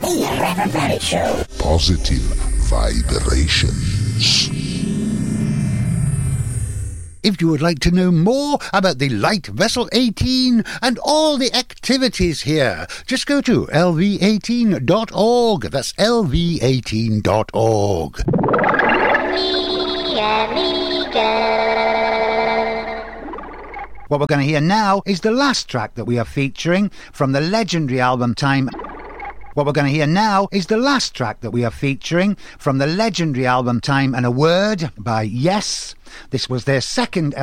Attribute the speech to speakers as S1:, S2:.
S1: The Eleven Planet Show.
S2: Positive vibrations.
S3: If you would like to know more about the Light Vessel 18 and all the activities here, just go to lv18.org. That's lv18.org. What we're going to hear now is the last track that we are featuring from the legendary album Time. What we're going to hear now is the last track that we are featuring from the legendary album Time and a Word by Yes. This was their second